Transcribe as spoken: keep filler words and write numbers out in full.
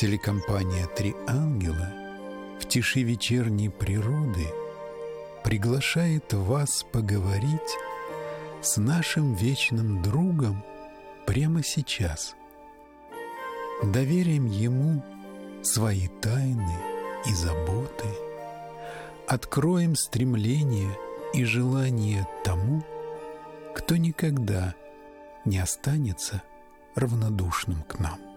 Телекомпания «Три ангела» в тиши вечерней природы приглашает вас поговорить с нашим вечным другом прямо сейчас. Доверим ему свои тайны и заботы, откроем стремление и желание тому, кто никогда не останется равнодушным к нам.